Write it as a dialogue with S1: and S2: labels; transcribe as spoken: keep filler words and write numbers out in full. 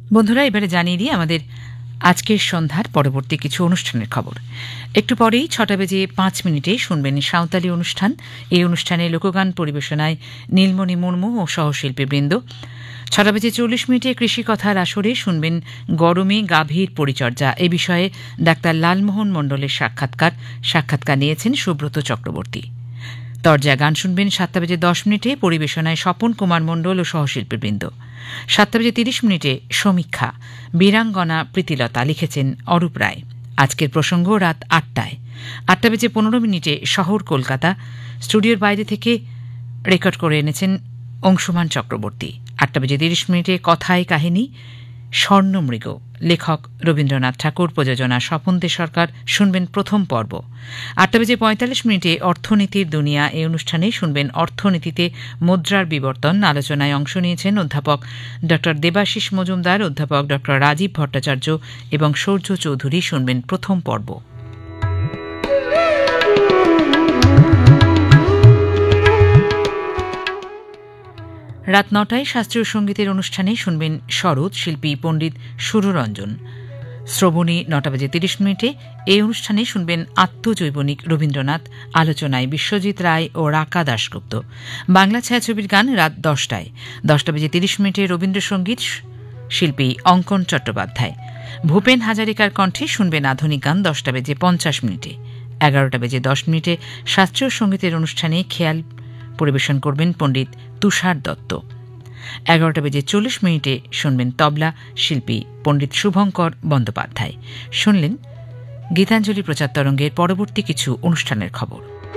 S1: বন্ধুরা, এবারে জানিয়ে দিই আমাদের আজকের সন্ধ্যার পরবর্তী কিছু অনুষ্ঠানের খবর। একটু পরেই ছটা বেজে পাঁচ মিনিটে শুনবেন সাঁওতালি অনুষ্ঠান। এই অনুষ্ঠানে লোকগান পরিবেশনায় নীলমণি মুর্মু ও সহশিল্পীবৃন্দ। ছটা বেজে চল্লিশ মিনিটে কৃষি কথার আসরে শুনবেন গরমে গাভীর পরিচর্যা এ বিষয়ে ডাক্তার লালমোহন মণ্ডলের সাক্ষাৎকার সাক্ষাৎকার নিয়েছেন সুব্রত চক্রবর্তী। তরজা গান শুনবেন সাতটা বেজে দশ মিনিটে, পরিবেশনায় স্বপন কুমার মণ্ডল ও সহশিল্পীবৃন্দ। সাতটা বেজে তিরিশ মিনিটে সমীক্ষা, বীরাঙ্গনা প্রীতিলতা লিখেছেন অরূপ রায়। আজকের প্রসঙ্গ রাত আটটায়। আটটা বেজে পনেরো মিনিটে শহর কলকাতা, স্টুডিওর বাইরে থেকে রেকর্ড করে এনেছেন অংশুমান চক্রবর্তী। আটটা বেজে তিরিশ মিনিটে কথায় কাহিনী, স্বর্ণমৃগ, লেখক রবীন্দ্রনাথ ঠাকুর, প্রযোজনা স্বপন দে সরকার, শুনবেন প্রথম পর্ব। আটটা বেজে পঁয়তাল্লিশ মিনিটে অর্থনীতির দুনিয়া এই অনুষ্ঠানে শুনবেন অর্থনীতিতে মুদ্রার বিবর্তন। আলোচনায় অংশ নিয়েছেন অধ্যাপক ড দেবাশিস মজুমদার, অধ্যাপক ড রাজীব ভট্টাচার্য এবং সৌর্য চৌধুরী। শুনবেন প্রথম পর্ব। রাত নটায় শাস্ত্রীয় সঙ্গীতের অনুষ্ঠানে শুনবেন শরৎ, শিল্পী পণ্ডিত সুররঞ্জন। শ্রবণী নটা বেজে তিরিশ মিনিটে এই অনুষ্ঠানে শুনবেন আত্মজৈবনিক রবীন্দ্রনাথ। আলোচনায় বিশ্বজিৎ রায় ও রাকা দাশগুপ্ত। বাংলা ছায়াছবির গান রাত দশটায়। দশটা বেজে তিরিশ মিনিটে রবীন্দ্রসঙ্গীত, শিল্পী অঙ্কন চট্টোপাধ্যায়। ভূপেন হাজারিকার কণ্ঠে শুনবেন আধুনিক গান দশটা বেজে পঞ্চাশ মিনিটে। এগারোটা বেজে দশ মিনিটে শাস্ত্রীয় সঙ্গীতের অনুষ্ঠানে খেয়াল পরিবেশন করবেন পণ্ডিত তুষার দত্ত। এগারোটা বেজে চল্লিশ মিনিটে শুনবেন তবলা, শিল্পী পণ্ডিত শুভঙ্কর বন্দ্যোপাধ্যায়। শুনলেন গীতাঞ্জলি প্রচার তরঙ্গের পরবর্তী কিছু অনুষ্ঠানের খবর।